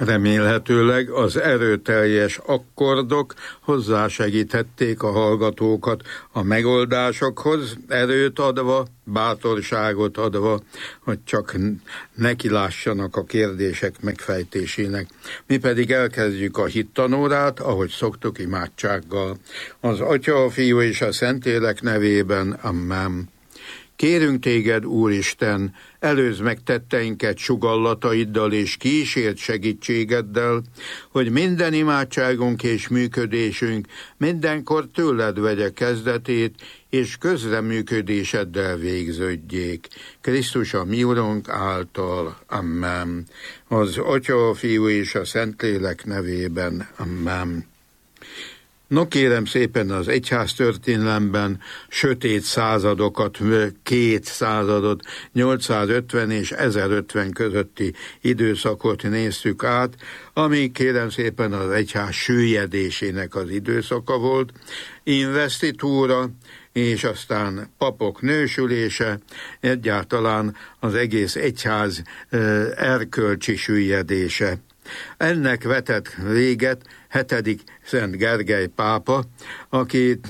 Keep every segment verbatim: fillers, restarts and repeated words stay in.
Remélhetőleg az erőteljes akkordok hozzásegíthették a hallgatókat a megoldásokhoz, erőt adva, bátorságot adva, hogy csak nekilássanak a kérdések megfejtésének. Mi pedig elkezdjük a hittanórát, ahogy szoktuk, imádsággal. Az Atya, a Fiú és a Szentlélek nevében, amen. Kérünk téged, Úristen, előzd meg tetteinket sugallataiddal és kísért segítségeddel, hogy minden imádságunk és működésünk mindenkor tőled vegye kezdetét, és közreműködéseddel végződjék. Krisztus a mi Urunk által. Amen. Az Atya, a Fiú és a Szentlélek nevében. Amen. No kérem szépen, az egyház történelemben sötét századokat, két századot, nyolcszázötven és ezerötven közötti időszakot néztük át, ami kérem szépen az egyház süllyedésének az időszaka volt, investitúra, és aztán papok nősülése, egyáltalán az egész egyház erkölcsi süllyedése. Ennek vetett véget hetedik Szent Gergely pápa, akit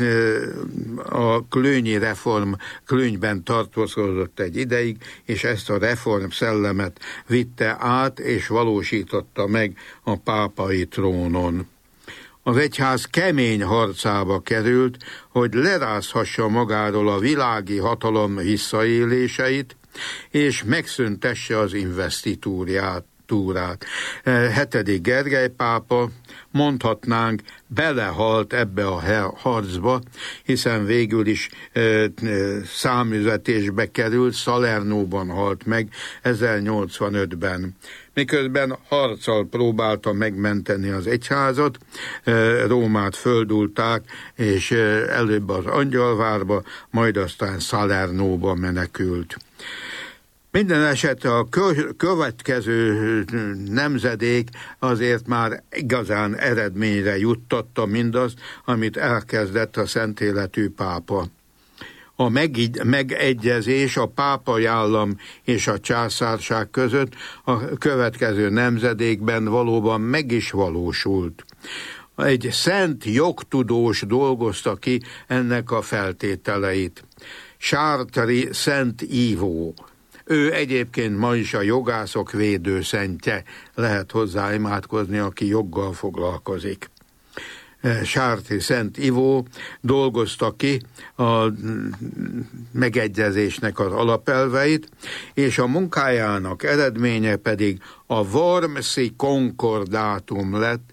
a klőnyi reform klőnyben tartózkodott egy ideig, és ezt a reform szellemet vitte át, és valósította meg a pápai trónon. Az egyház kemény harcába került, hogy lerázhassa magáról a világi hatalom visszaéléseit, és megszüntesse az investitúrját. Túrát. Hetedik Gergely pápa, mondhatnánk, belehalt ebbe a harcba, hiszen végül is e, e, számüzetésbe került, Salernóban halt meg ezernyolcvanötben. Miközben harccal próbálta megmenteni az egyházat, e, Rómát földulták, és e, előbb az Angyalvárba, majd aztán Salernóba menekült. Minden esetre a következő nemzedék azért már igazán eredményre juttatta mindazt, amit elkezdett a szentéletű pápa. A megegyezés a pápai állam és a császárság között a következő nemzedékben valóban meg is valósult. Egy szent jogtudós dolgozta ki ennek a feltételeit. Chartres Szent Ivó. Ő egyébként ma is a jogászok védőszentje, lehet hozzá imádkozni, aki joggal foglalkozik. Chartres Szent Ivó dolgozta ki a megegyezésnek az alapelveit, és a munkájának eredménye pedig a Wormsi konkordátum lett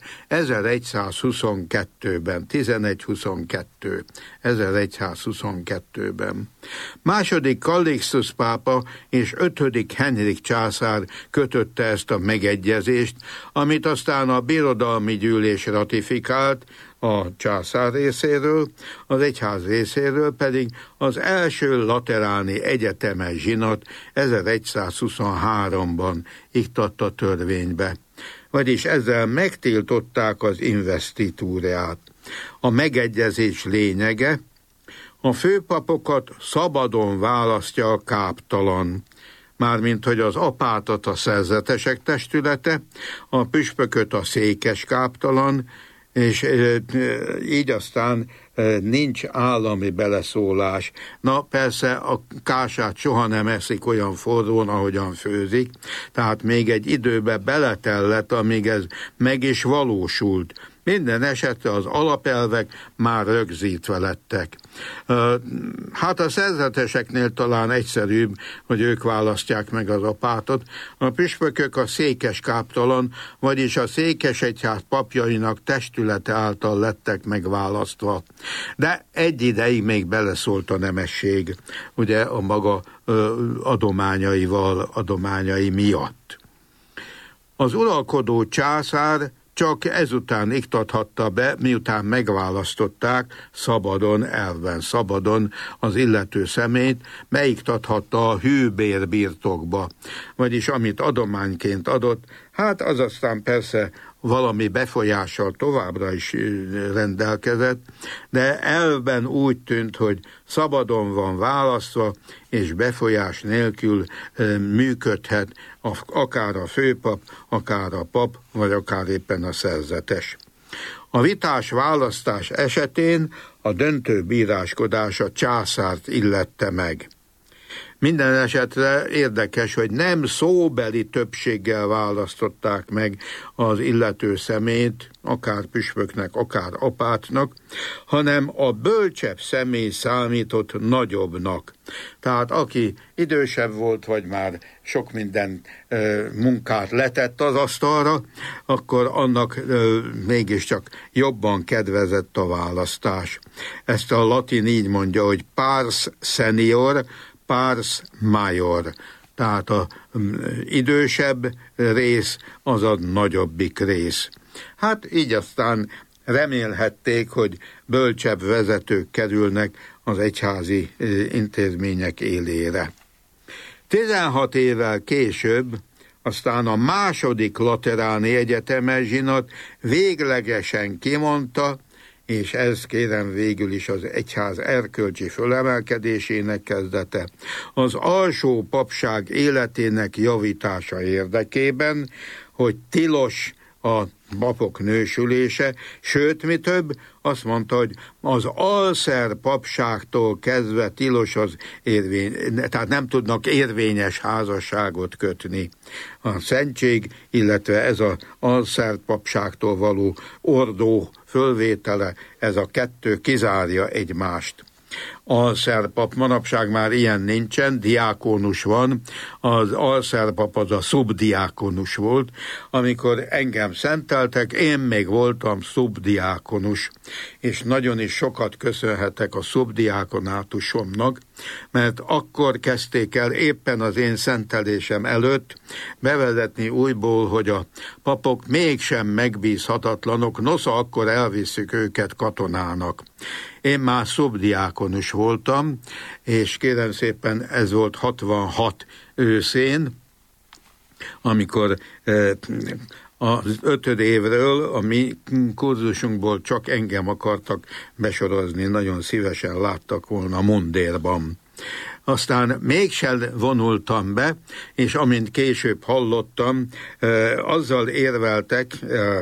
ezeregyszázhuszonkettőben, tizenegy huszonkettő, ezeregyszázhuszonkettőben. Második Kallixtus pápa és ötödik Henrik császár kötötte ezt a megegyezést, amit aztán a birodalmi gyűlés ratifikált, a császár részéről, az egyház részéről pedig az első lateráni egyetemes zsinat ezeregyszázhuszonháromban iktatta törvénybe. Vagyis ezzel megtiltották az investitúrát. A megegyezés lényege, a főpapokat szabadon választja a káptalan, mármint hogy az apátat a szerzetesek testülete, a püspököt a székes káptalan, és így aztán nincs állami beleszólás. Na persze a kását soha nem eszik olyan forrón, ahogyan főzik, tehát még egy időbe beletellett, amíg ez meg is valósult. Minden esetre az alapelvek már rögzítve lettek. Hát a szerzeteseknél talán egyszerűbb, hogy ők választják meg az apátot. A püspökök a székes káptalan, vagyis a székesegyház papjainak testülete által lettek megválasztva. De egy ideig még beleszólt a nemesség, ugye a maga adományaival, adományai miatt. Az uralkodó császár csak ezután iktathatta be, miután megválasztották szabadon, elven szabadon az illető személyt, beiktathatta a hűbérbirtokba, vagyis amit adományként adott, Hát az aztán persze valami befolyással továbbra is rendelkezett, de elvben úgy tűnt, hogy szabadon van választva, és befolyás nélkül működhet akár a főpap, akár a pap, vagy akár éppen a szerzetes. A vitás választás esetén a döntő bíráskodás a császárt illette meg. Minden esetre érdekes, hogy nem szóbeli többséggel választották meg az illető szemét, akár püspöknek, akár apátnak, hanem a bölcsebb személy számított nagyobbnak. Tehát aki idősebb volt, vagy már sok minden ö, munkát letett az asztalra, akkor annak ö, mégiscsak jobban kedvezett a választás. Ezt a latin így mondja, hogy pars senior, pars major, tehát az idősebb rész az a nagyobbik rész. Hát így aztán remélhették, hogy bölcsebb vezetők kerülnek az egyházi intézmények élére. tizenhat évvel később aztán a második lateráni egyetemes zsinat véglegesen kimondta, és ez kérem végül is az egyház erkölcsi fölemelkedésének kezdete, az alsó papság életének javítása érdekében, hogy tilos a papok nősülése, sőt, mi több, azt mondta, hogy az alszer papságtól kezdve tilos az érvény, tehát nem tudnak érvényes házasságot kötni. A szentség, illetve ez az alszer papságtól való ordó fölvétele, ez a kettő kizárja egymást. Alszerpap, manapság már ilyen nincsen, diákonus van, az alszerpap az a szubdiákonus volt, amikor engem szenteltek, én még voltam szubdiákonus, és nagyon is sokat köszönhetek a szubdiákonátusomnak, mert akkor kezdték el éppen az én szentelésem előtt bevezetni újból, hogy a papok mégsem megbízhatatlanok, nosza akkor elviszük őket katonának. Én már szubdiákonus voltam, és kérem szépen ez volt hatvanhat őszén, amikor eh, az ötöd évről a mi kurzusunkból csak engem akartak besorozni, nagyon szívesen láttak volna mundérban. Aztán mégsem vonultam be, és amint később hallottam, azzal érveltek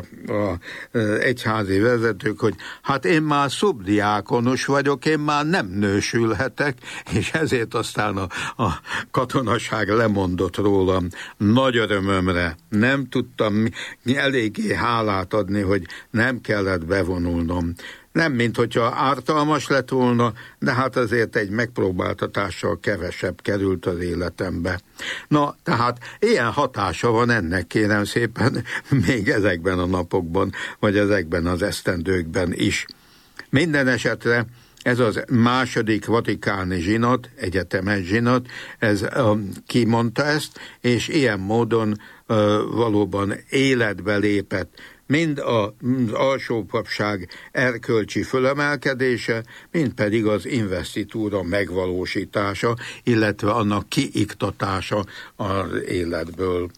az egyházi vezetők, hogy hát én már szubdiákonus vagyok, én már nem nősülhetek, és ezért aztán a, a katonaság lemondott rólam. Nagy örömömre nem tudtam eléggé hálát adni, hogy nem kellett bevonulnom. Nem, mint hogyha ártalmas lett volna, de hát azért egy megpróbáltatással kevesebb került az életembe. Na, tehát ilyen hatása van ennek, kérem szépen, még ezekben a napokban, vagy ezekben az esztendőkben is. Minden esetre ez az második vatikáni zsinat, egyetemes zsinat, ez uh, kimondta ezt, és ilyen módon uh, valóban életbe lépett mind az alsópapság erkölcsi fölemelkedése, mind pedig az investitúra megvalósítása, illetve annak kiiktatása az életből.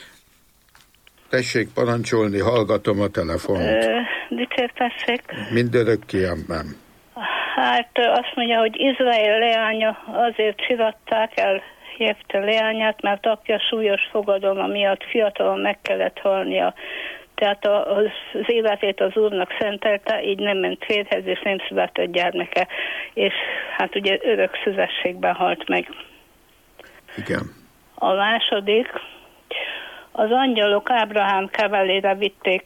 Tessék parancsolni, hallgatom a telefont. Dicsértessék. Mindörökké, amám. Hát azt mondja, hogy Izrael leánya azért siratták el Jefte leányát, mert apja súlyos fogadalma miatt fiatalon meg kellett halnia. Tehát az életét az Úrnak szentelte, így nem ment férjhez, és nem született gyermeke. És hát ugye örök szüzességben halt meg. Igen. A második, az angyalok Ábrahám kevelére vitték.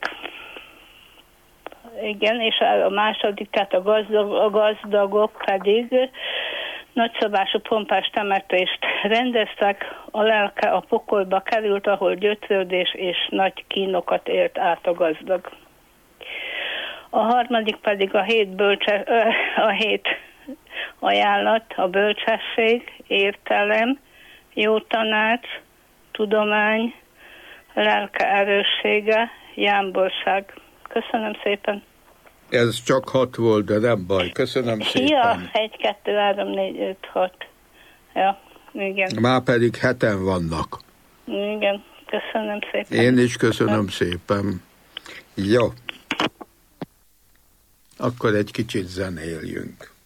Igen, és a második, tehát a, gazdag, a gazdagok pedig nagyszabású pompás temetést rendeztek, a lelke a pokolba került, ahol gyötrődés és nagy kínokat élt át a gazdag. A harmadik pedig a hét, bölcse, a hét ajánlat, a bölcsesség, értelem, jó tanács, tudomány, lelke erőssége, jámborság. Köszönöm szépen. Ez csak hat volt, de nem baj. Köszönöm szépen. Ja, egy, kettő, három, négy, öt, hat. Ja, igen. Már pedig heten vannak. Igen, Köszönöm szépen. Én is köszönöm szépen. Jó. Akkor egy kicsit zenéljünk.